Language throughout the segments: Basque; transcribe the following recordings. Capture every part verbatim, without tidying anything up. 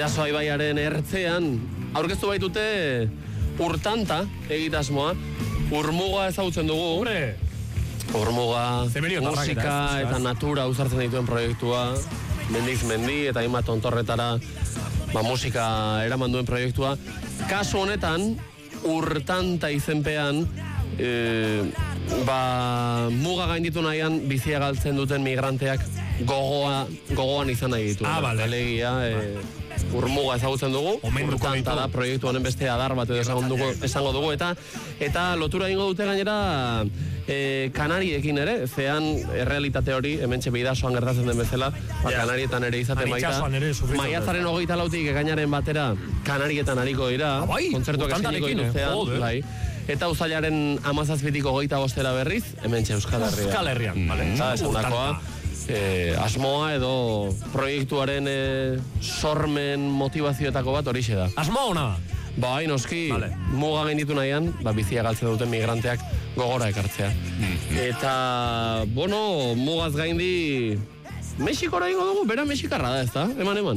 Bidasoa ibaiaren ertzean, aurkeztu baitute urtanta egitasmoa, urmuga ezagutzen dugu. Hombre! Urmuga, musika eta natura uzartzen dituen proiektua, mendiz mendi eta hainbat tontorretara ba, musika eraman duen proiektua. Kasu honetan, urtanta izenpean, e, ba, muga gainditu nahian bizia galtzen duten migranteak gogoa, gogoan izan nahi ditu. Ah, bale. Alegia, e, urmuga ezagutzen dugu, urtanta da proiektu honen beste adar bat edo esango dugu, esango dugu eta eta lotura egingo dute gainera e, Kanariekin ere, zean errealitate hori, hementxe Bidasoan gertatzen den bezala, ba, yeah. Kanarietan ere izaten baita. Maiatzaren hogeita lautik ekainaren batera Kanarietan hariko dira, ah, bai? kontzertuak esiniko dituztean, bai. Eta uztailaren hamazazpitik hogeita bostera berriz, hementxe Euskal Herrian. Euskal Herrian, bale. Eta esan dakoa, eh, asmoa edo proiektuaren eh, sormen motivazioetako bat horixe da. Asmoa ona da? Bai, noski, vale. Muga gainditu nahian, ba, bizia galtzen duten migranteak gogora ekartzea. Mm. Eta, bueno, mugaz gaindi Mexikora ingo dugu, bera mexikarra da, ez da? Eman, eman.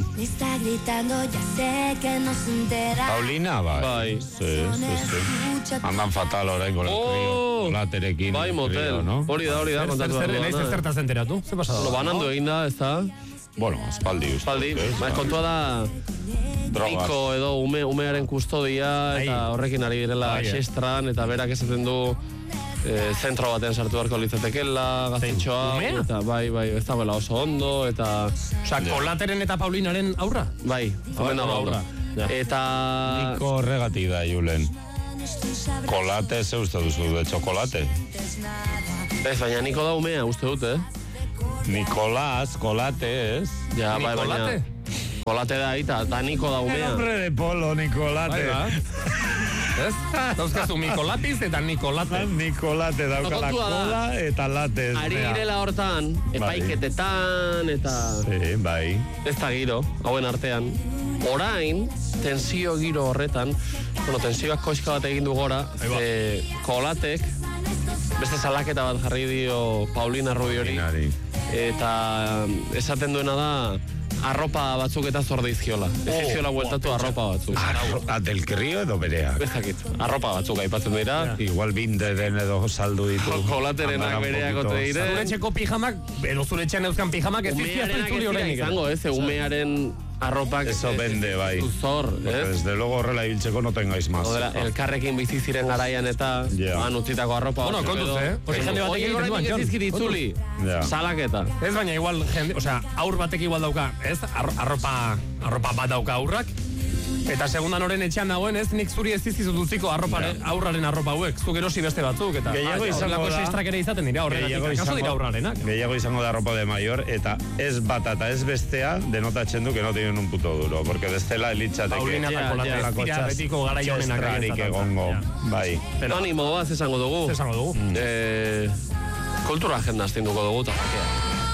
Paulina, bai. Bai. Sí, sí, sí. Andan fatal orain con el oh, trío. Laterekin. Bai, motel. No? Hori da, hori da. Naiz ez zertaz enteratu. Ze pasada? Lo banandu egin da, ez da? Bueno, espaldi. Espaldi. Baina kontua da... Niko edo ume, umearen kustodia eta horrekin ari direla xestran eta berak esaten du e, zentro batean sartu beharko litzatekela, gaztetxoa, eta bai, bai, ez dagoela oso ondo, eta... Osea, Kolateren eta Paulinaren aurra? Bai, omen dago aurra. Ja. Eta... Niko horregatik da, Julen. Kolate, ze uste duzu, de txokolate? Ez, baina Niko da umea, uste dut, eh? Nicolás, kolate, ez? Ja, bai, baina... Kolate da eta da Niko da umea. El hombre de polo, Nicolate. Ez? Dauzkazu Nikolapiz eta Nikolate. Nikolate daukala kola eta late. Ari girela hortan, epaiketetan eta... Sí, bai. Ez da giro, hauen artean. Orain, tensio giro horretan, bueno, tensioak koizka bat egin du gora, e, Kolatek, beste salaketa bat jarri dio Paulina Rubiori. Eta esaten duena da... Arropa batzuk eta zorde izkiola. Ez izkiola bueltatu arropa batzuk. Arropa del krio edo bereak? Bezakit, arropa batzuk aipatzen dira. Igual binde den edo saldu ditu. Kolaterenak bereak ote dire. Zure txeko pijamak, edo zure txean euskan pijamak ez izkiaztu itzuli horrenik. Izango, ez, umearen arropak... Eso bende, bai. Zor, ez? Desde luego horrela ibiltzeko no tengáis más. Odera, elkarrekin bizi ziren garaian eta han utzitako arropa... Bueno, kontuz, eh? Oie, horretik ez izkit itzuli. Salaketa. Ez baina igual, osea, aur batek igual dauka, ez? Arropa, arropa bat dauka aurrak. Eta segundan horren etxean dagoen, ez? Nik zuri ez dizkizut utziko aurraren arropa hauek. Zuk erosi beste batzuk, eta... Gehiago izango da... Estrak ere izaten dira, horregatik. Kaso dira aurrarenak. Gehiago izango da arropa de mayor, eta ez bat eta ez bestea denotatzen du que no tienen un puto duro. Porque bestela elitzateke... Paulina eta Kolatera tira betiko gara joanenak. Txestrarik egongo, bai. Animo bat esango dugu. Esango dugu. Kultura agenda astinduko dugu, eta jakea.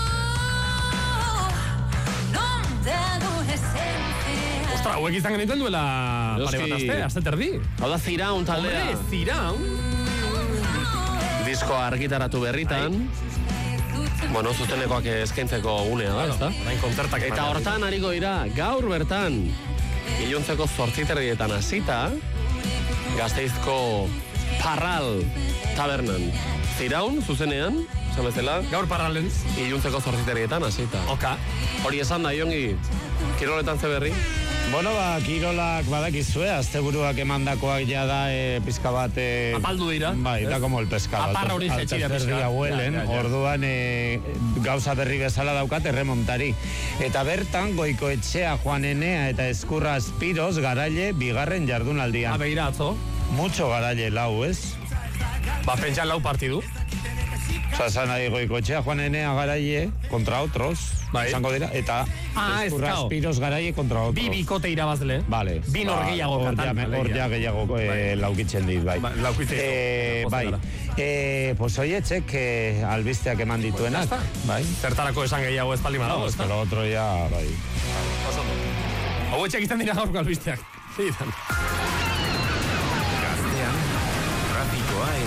Ostra, hauek izan genituen duela pare bat azte, azte terdi. Hau da Ziraun taldea. Hombre, Ziraun. Disko argitaratu berritan. Bueno, zuzenekoak eskaintzeko unea da, ezta? Orain kontzertak. Eta hortan hariko dira, gaur bertan, iluntzeko zortziterdietan hasita, Gasteizko Parral tabernan. Ziraun, zuzenean, esan bezala. Gaur Parralen. Iluntzeko zortziterdietan hasita. Oka. Hori esan da, Iongi, kiroletan ze berri? Bueno, ba, kirolak badakizue, asteburuak emandakoak ja da e, pizka bat... E, Apaldu dira. Bai, da como el pescado. Aparra hori jetxira pizka. Huelen, ja, ja, ja. Orduan e, gauza berri bezala daukat erremontari. Eta bertan, Goiko Etxea, Juan Enea eta Ezkurra Aspiroz garaile bigarren jardunaldian. Abeira atzo. Mucho garaile lau, ez? Ba, pentsan lau partidu. Osa, esan nahi Goiko Etxea, Juan Enea garaile kontra otros. Bai. Esango dira, eta ah, Ezkurra Aspiroz garaile kontra otros. Bi bikote irabazle. Vale. Bi nor gehiago kantan. Hor ja gehiago eh, laukitzen dit, bai. Ba, laukitzen dit. Eh, bai. Eh, pues oietzek eh, albisteak eman dituenak. Bai. Zertarako esan gehiago ez palima dago, ez da? Pero otro ya, bai. Hau etxeak izan dira gaurko albisteak. Zidan. Gaztean, trafikoa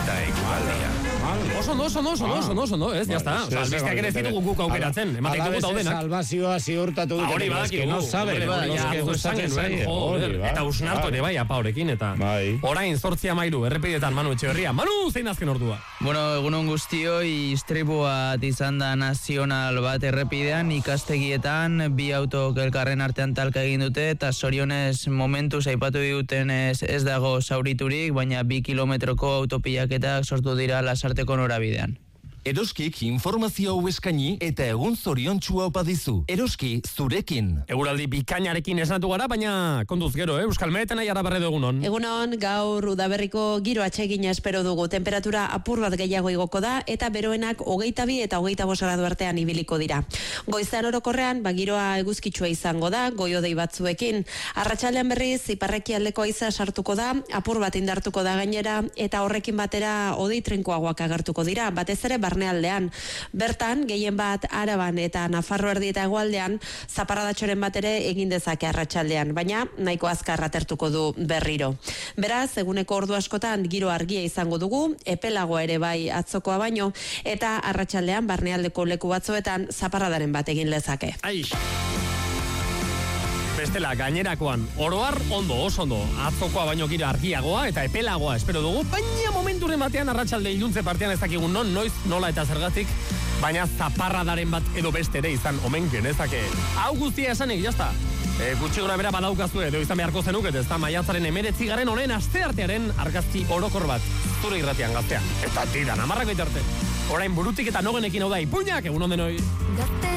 eta egualdia. Oso ondo, oso ondo, oso ondo, oso ondo, oso ondo, ez, ya está. Osa, albisteak ere ez ditugu guk aukeratzen, ematen dugu daudenak. Salvazioa ziurtatu duten, hori que no sabe, que gustatzen zaie. Eta usnartu ere bai, apa horekin, eta orain zortzi amairu, errepidetan Manu Etxeberria. Manu, zein azken ordua? Bueno, egunon guztioi, istripu bat izan da nazional bat errepidean, ikastegietan, bi autok elkarren artean talka egin dute, eta zorionez momentu aipatu diguten ez, ez dago zauriturik, baina bi kilometroko autopilaketak sortu dira Lasarteko norabidean. Eroskik informazio hau eskaini eta egun zoriontsua opa dizu. Eroski zurekin. Eguraldi bikainarekin esnatu gara, baina kontuz gero, eh? Euskal Meeten aia barredo egunon. Egunon, gaur udaberriko giro atsegina espero dugu. Temperatura apur bat gehiago igoko da, eta beroenak hogeita bi eta hogeita bost gradu artean ibiliko dira. Goizean orokorrean, ba, giroa eguzkitsua izango da, goiodei batzuekin. Arratsaldean berriz, iparreki aldeko haiza sartuko da, apur bat indartuko da gainera, eta horrekin batera hodei trinkoagoak agertuko dira, batez ere barnealdean. Bertan, gehien bat Araban eta Nafarro erdi eta hegoaldean zaparradatxoren bat ere egin dezake arratsaldean, baina nahiko azkar atertuko du berriro. Beraz, eguneko ordu askotan giro argia izango dugu, epelagoa ere bai atzokoa baino, eta arratsaldean barnealdeko leku batzuetan zaparradaren bat egin lezake. Aix! Bestela, gainerakoan, oroar ondo, oso ondo, atzokoa baino giro argiagoa eta epelagoa espero dugu, baina momenturen batean arratsalde iluntze partean ez dakigun non, noiz, nola eta zergatik, baina zaparradaren bat edo beste ere izan omen genezake. Hau guztia esanik, jazta. E, gutxi gora bera badaukazu edo izan beharko zenuket, ez da maiatzaren emeretzi garen honen asteartearen argazki orokor bat, zure irratian gaztean. Eta tiran, amarrako itarte. Orain burutik eta nogenekin hau da, ipuñak, egun ondenoi.